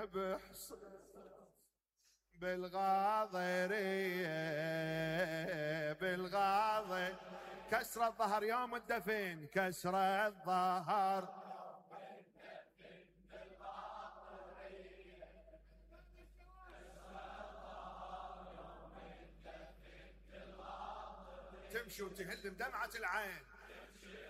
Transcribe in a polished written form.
بحصن بالغاضرية بالغاضر كسر الظهر يوم الدفن كسر الظهر تمشي وتهل بدمعة العين